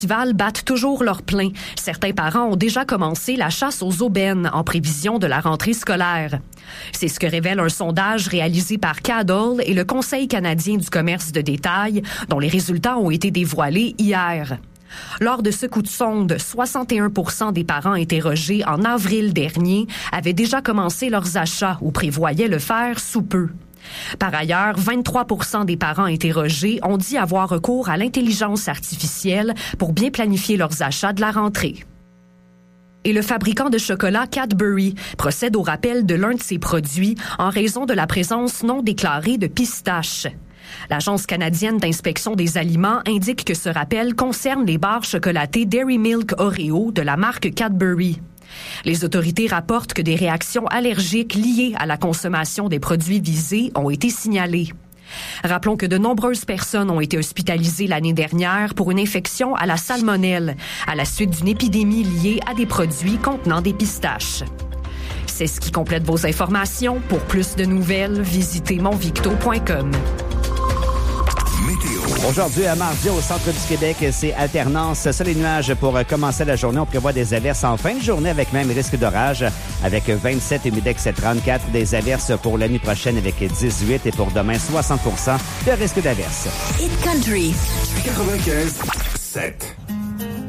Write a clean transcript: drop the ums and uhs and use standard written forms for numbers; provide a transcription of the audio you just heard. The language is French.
festivals battent toujours leur plein. Certains parents ont déjà commencé la chasse aux aubaines en prévision de la rentrée scolaire. C'est ce que révèle un sondage réalisé par Cadle et le Conseil canadien du commerce de détail, dont les résultats ont été dévoilés hier. Lors de ce coup de sonde, 61% des parents interrogés en avril dernier avaient déjà commencé leurs achats ou prévoyaient le faire sous peu. Par ailleurs, 23% des parents interrogés ont dit avoir recours à l'intelligence artificielle pour bien planifier leurs achats de la rentrée. Et le fabricant de chocolat Cadbury procède au rappel de l'un de ses produits en raison de la présence non déclarée de pistaches. L'Agence canadienne d'inspection des aliments indique que ce rappel concerne les barres chocolatées Dairy Milk Oreo de la marque Cadbury. Les autorités rapportent que des réactions allergiques liées à la consommation des produits visés ont été signalées. Rappelons que de nombreuses personnes ont été hospitalisées l'année dernière pour une infection à la salmonelle, à la suite d'une épidémie liée à des produits contenant des pistaches. C'est ce qui complète vos informations. Pour plus de nouvelles, visitez monvicto.com. Aujourd'hui, à mardi, au centre du Québec, c'est alternance. Sol et nuages pour commencer la journée. On prévoit des averses en fin de journée avec même risque d'orage avec 27 et Midex 34. Des averses pour la nuit prochaine avec 18 et pour demain, 60% de risque d'averses. Hit Country. 95.7.